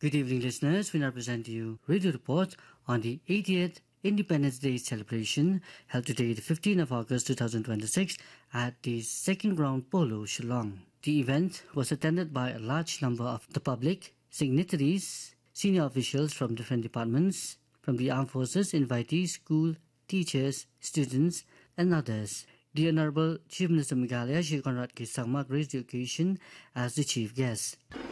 Good evening, listeners. We now present to you radio report on the 80th Independence Day celebration held today, the 15th of August 2026, at the Second Ground Polo, Shillong. The event was attended by a large number of the public, signatories, senior officials from different departments, from the armed forces, invitees, school, teachers, students, and others. The Honorable Chief Minister of Meghalaya, Shri Conrad K. Sangma, graced the occasion as the chief guest.